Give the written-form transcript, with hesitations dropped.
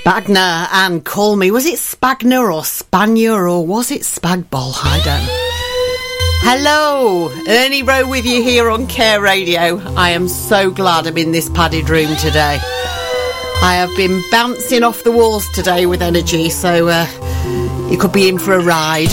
Spagna and Call Me. Was it Spagna or Spanier or was it Spagbol? I don't know. Hello, Ernie Rowe with you here on Care Radio. I am so glad I'm in this padded room today. I have been bouncing off the walls today with energy, so you could be in for a ride.